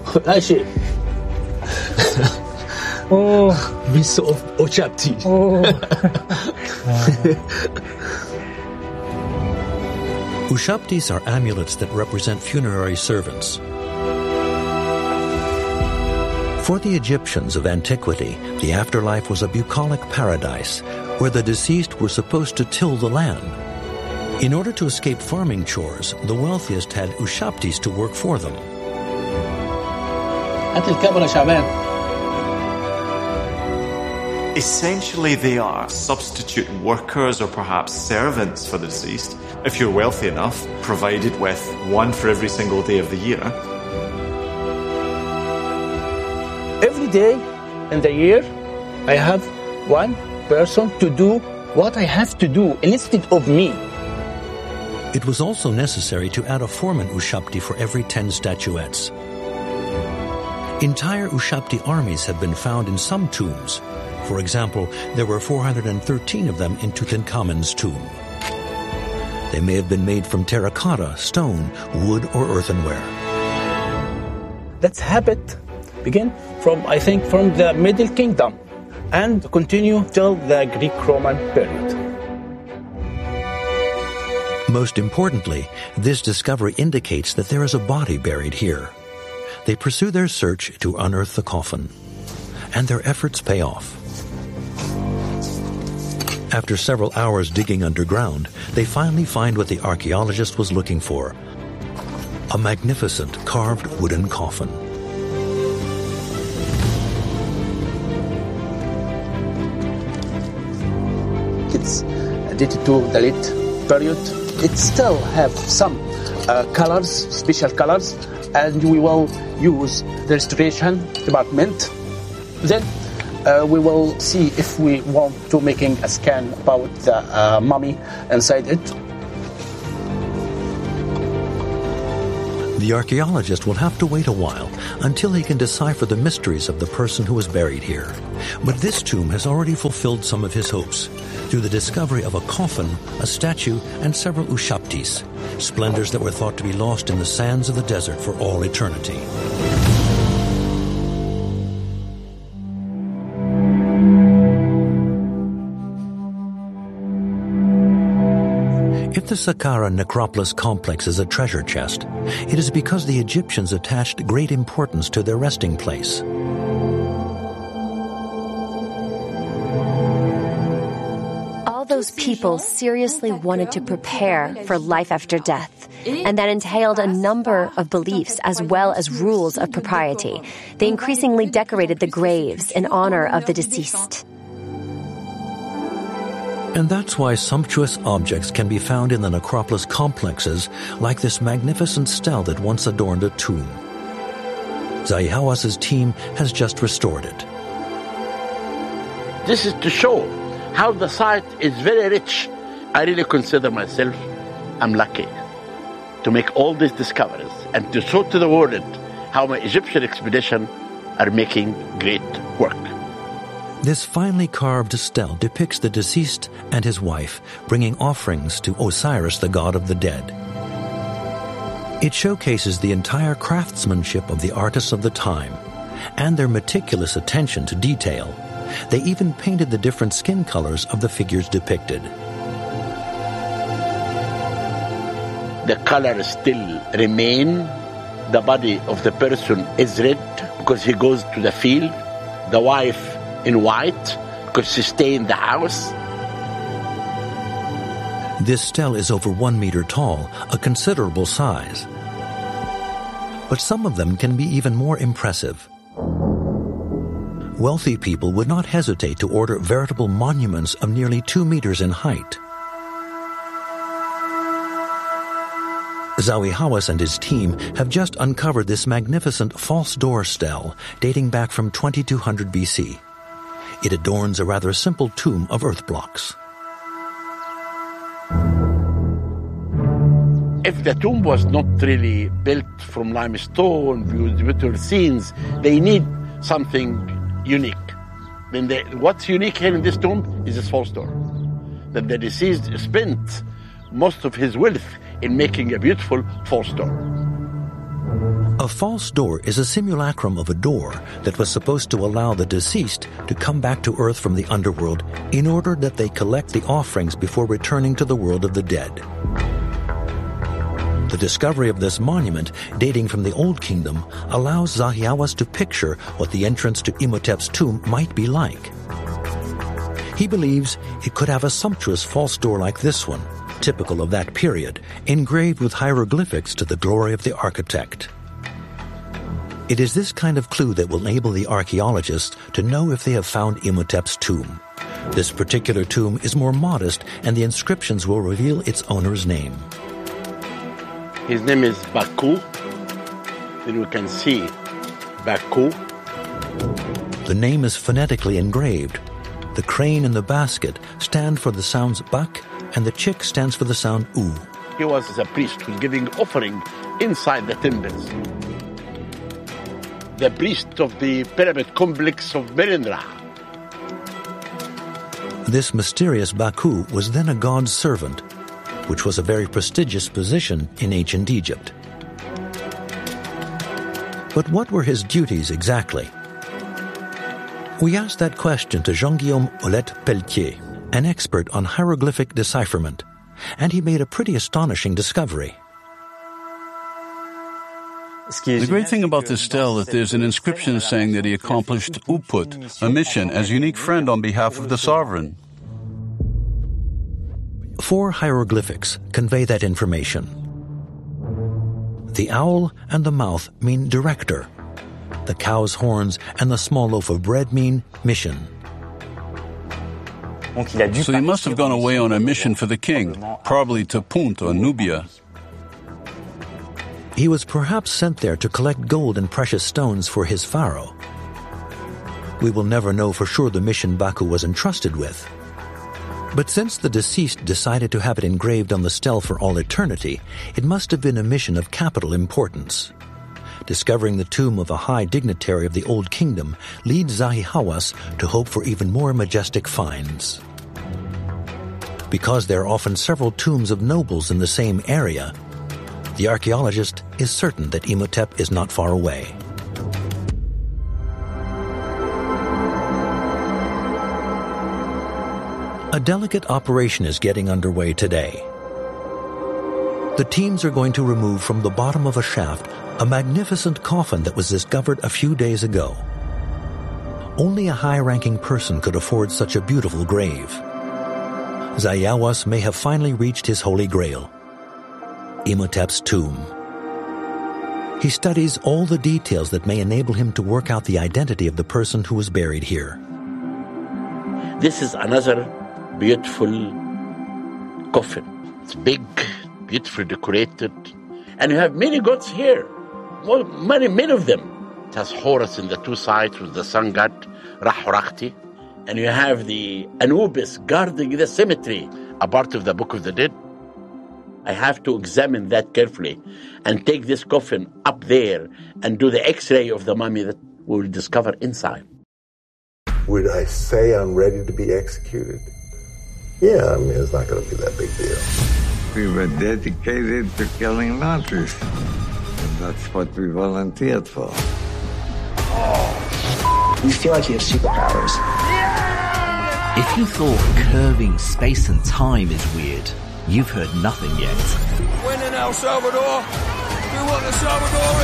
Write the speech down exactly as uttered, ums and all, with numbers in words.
Ashi. Oh, Mister of Ushapti. Oh. Ushaptis are amulets that represent funerary servants. For the Egyptians of antiquity, the afterlife was a bucolic paradise where the deceased were supposed to till the land. In order to escape farming chores, the wealthiest had Ushaptis to work for them. Essentially, they are substitute workers or perhaps servants for the deceased, if you're wealthy enough, provided with one for every single day of the year. Every day in the year, I have one person to do what I have to do instead of me. It was also necessary to add a foreman Ushapti for every ten statuettes. Entire Ushapti armies have been found in some tombs. For example, there were four hundred thirteen of them in Tutankhamun's tomb. They may have been made from terracotta, stone, wood, or earthenware. That's habit begin from, I think, from the Middle Kingdom and continue till the Greek-Roman period. Most importantly, this discovery indicates that there is a body buried here. They pursue their search to unearth the coffin, and their efforts pay off. After several hours digging underground, they finally find what the archaeologist was looking for: a magnificent carved wooden coffin. It's dated to the late period. It still have some uh, colors, special colors, and we will use the restoration department. Then uh, we will see if we want to making a scan about the uh, mummy inside it. The archaeologist will have to wait a while until he can decipher the mysteries of the person who was buried here. But this tomb has already fulfilled some of his hopes through the discovery of a coffin, a statue, and several Ushaptis, splendors that were thought to be lost in the sands of the desert for all eternity. If the Saqqara necropolis complex is a treasure chest, it is because the Egyptians attached great importance to their resting place. All those people seriously wanted to prepare for life after death, and that entailed a number of beliefs as well as rules of propriety. They increasingly decorated the graves in honor of the deceased. And that's why sumptuous objects can be found in the necropolis complexes, like this magnificent stele that once adorned a tomb. Zahi Hawass's team has just restored it. This is to show how the site is very rich. I really consider myself, I'm lucky to make all these discoveries and to show to the world how my Egyptian expedition are making great work. This finely carved stele depicts the deceased and his wife bringing offerings to Osiris, the god of the dead. It showcases the entire craftsmanship of the artists of the time and their meticulous attention to detail. They even painted the different skin colors of the figures depicted. The colors still remain. The body of the person is red because he goes to the field. The wife in white because she stay in the house. This stele is over one meter tall, a considerable size. But some of them can be even more impressive. Wealthy people would not hesitate to order veritable monuments of nearly two meters in height. Zahi Hawass and his team have just uncovered this magnificent false door stele dating back from twenty-two hundred B C. It adorns a rather simple tomb of earth blocks. If the tomb was not really built from limestone with beautiful scenes, they need something unique. Then they, what's unique here in this tomb is this false door. That the deceased spent most of his wealth in making a beautiful false door. A false door is a simulacrum of a door that was supposed to allow the deceased to come back to Earth from the underworld in order that they collect the offerings before returning to the world of the dead. The discovery of this monument, dating from the Old Kingdom, allows Zahi Hawass to picture what the entrance to Imhotep's tomb might be like. He believes it could have a sumptuous false door like this one, typical of that period, engraved with hieroglyphics to the glory of the architect. It is this kind of clue that will enable the archaeologists to know if they have found Imhotep's tomb. This particular tomb is more modest, and the inscriptions will reveal its owner's name. His name is Baku. Then we can see Baku. The name is phonetically engraved. The crane and the basket stand for the sounds bak, and the chick stands for the sound u. He was a priest who was giving offering inside the temples. The priest of the pyramid complex of Merindra. This mysterious Baku was then a god's servant, which was a very prestigious position in ancient Egypt. But what were his duties exactly? We asked that question to Jean-Guillaume Ouellette-Pelletier, an expert on hieroglyphic decipherment, and he made a pretty astonishing discovery. The great thing about this stele is that there's an inscription saying that he accomplished Uput, a mission, as unique friend on behalf of the sovereign. Four hieroglyphics convey that information. The owl and the mouth mean director. The cow's horns and the small loaf of bread mean mission. So he must have gone away on a mission for the king, probably to Punt or Nubia. He was perhaps sent there to collect gold and precious stones for his pharaoh. We will never know for sure the mission Baku was entrusted with. But since the deceased decided to have it engraved on the stele for all eternity, it must have been a mission of capital importance. Discovering the tomb of a high dignitary of the Old Kingdom leads Zahi Hawass to hope for even more majestic finds. Because there are often several tombs of nobles in the same area, the archaeologist is certain that Imhotep is not far away. A delicate operation is getting underway today. The teams are going to remove from the bottom of a shaft a magnificent coffin that was discovered a few days ago. Only a high-ranking person could afford such a beautiful grave. Zahi Hawass may have finally reached his holy grail, Imhotep's tomb. He studies all the details that may enable him to work out the identity of the person who was buried here. This is another beautiful coffin. It's big, beautifully decorated, and you have many gods here. Well, many, many of them. It has Horus in the two sides with the sun god, Ra-Horakhti, and you have the Anubis guarding the cemetery, a part of the Book of the Dead. I have to examine that carefully and take this coffin up there and do the x-ray of the mummy that we will discover inside. Would I say I'm ready to be executed? Yeah, I mean, it's not going to be that big deal. We were dedicated to killing Nazis, and that's what we volunteered for. You feel like you have superpowers. If you thought curving space and time is weird, you've heard nothing yet. When in El Salvador, we want the Salvador